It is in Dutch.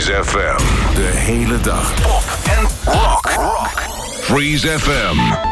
Freeze FM. De hele dag pop en rock. Freeze FM.